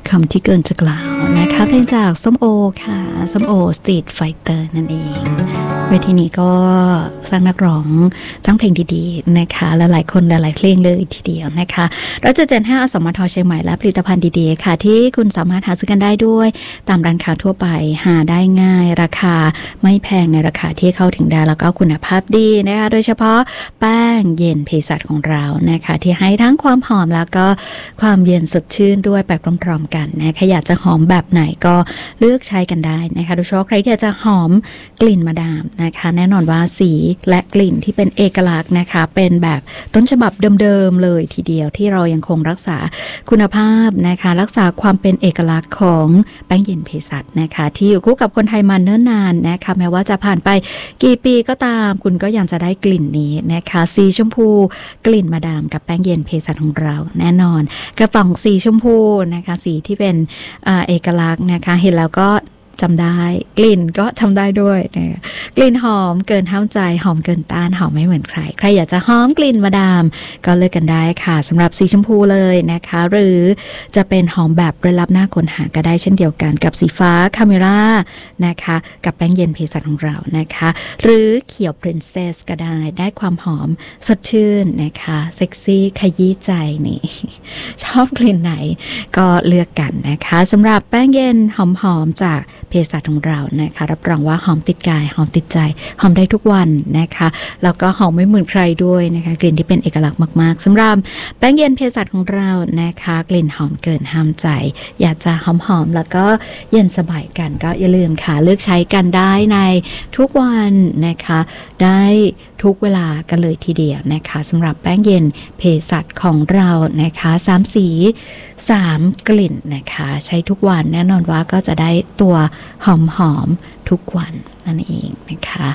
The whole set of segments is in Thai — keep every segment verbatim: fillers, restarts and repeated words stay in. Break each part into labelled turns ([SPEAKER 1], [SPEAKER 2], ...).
[SPEAKER 1] คำที่เกินจะกล่าวนะคะเพลงจากส้มโอค่ะส้มโอสตรีทไฟเตอร์นั่นเองเวทีนี้ก็สร้างนักร้องสร้างเพลงดีๆนะคะและหลายคนหลายๆเพลงเลยทีเดียวนะคะเราจะเจนห้าอสมทเชียงใหม่และผลิตภัณฑ์ดีๆค่ะที่คุณสามารถหาซื้อกันได้ด้วยตามร้านค้าทั่วไปหาได้ง่ายราคาไม่แพงในราคาที่เข้าถึงได้แล้วก็คุณภาพดีนะคะโดยเฉพาะแป้งเย็นเภสัชของเรานะคะที่ให้ทั้งความหอมแล้วก็ความเย็นสดชื่นด้วยไปพร้อมๆกันนะคะอยากจะหอมแบบไหนก็เลือกใช้กันได้นะคะโดยเฉพาะใครที่อยากจะหอมกลิ่นมาดามนะคะแน่นอนว่าสีและกลิ่นที่เป็นเอกลักษณ์นะคะเป็นแบบต้นฉบับเดิมๆเลยทีเดียวที่เรายังคงรักษาคุณภาพนะคะรักษาความเป็นเอกลักษณ์ของแป้งเย็นเภสัชนะคะที่อยู่คู่กับคนไทยมาเนิ่นนานนะคะแม้ว่าจะผ่านไปกี่ปีก็ตามคุณก็ยังจะได้กลิ่นนี้นะคะสีชมพูกลิ่นมาดามกับแป้งเย็นเภสัชของเราแน่นอนกระป๋องสีชมพูนะคะสีที่เป็นเอกลักษณ์นะคะเห็นแล้วก็จำได้กลิ่นก็จำได้ด้วยนะกลิ่นหอมเกินห้ามใจหอมเกินต้านหอมไม่เหมือนใครใครอยากจะหอมกลิ่นมาดามก็เลือกกันได้ค่ะสำหรับสีชมพูเลยนะคะหรือจะเป็นหอมแบบเร้นลับหน้าค้นหาก็ได้เช่นเดียวกันกับสีฟ้าคาเมร่านะคะกับแป้งเย็นเภสัชของเรานะคะหรือเขียวพรินเซสก็ได้ได้ความหอมสดชื่นนะคะเซ็กซี่ขยี้ใจนี่ชอบกลิ่นไหนก็เลือกกันนะคะสำหรับแป้งเย็นหอมๆจากเภสัชของเรานะคะรับรองว่าหอมติดกายหอมติดใจหอมได้ทุกวันนะคะแล้วก็หอมไม่เหมือนใครด้วยนะคะกลิ่นที่เป็นเอกลักษณ์มากๆสำหรับแป้งเย็นเภสัชของเรานะคะกลิ่นหอมเกินห้ามใจอยากจะหอมๆแล้วก็เย็นสบายกันก็อย่าลืมค่ะเลือกใช้กันได้ในทุกวันนะคะได้ทุกเวลากันเลยทีเดียวนะคะสำหรับแป้งเย็นเภสัชของเรานะคะสามสีสามกลิ่นนะคะใช้ทุกวันแน่นอนว่าก็จะได้ตัวหอมหอมทุกวันนั่นเองนะคะ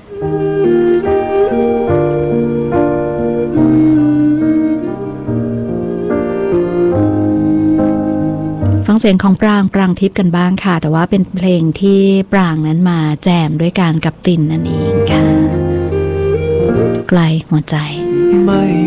[SPEAKER 1] ฟังเสียงของปรางปรางทิพย์กันบ้างค่ะแต่ว่าเป็นเพลงที่ปรางนั้นมาแจมด้วยการกับตินนั่นเองค่ะไกลหัวใจไม่